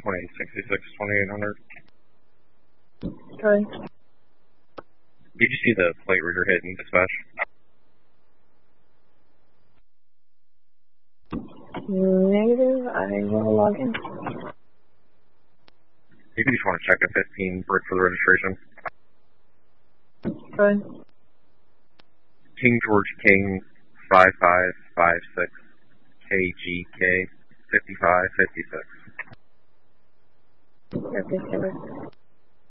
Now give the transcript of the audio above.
2066 2800. Okay. Did you see the plate reader hit in dispatch? Negative. I will log in. You just want to check a 15 brick for the registration. Okay. King George King 5556 KGK 5556. Okay,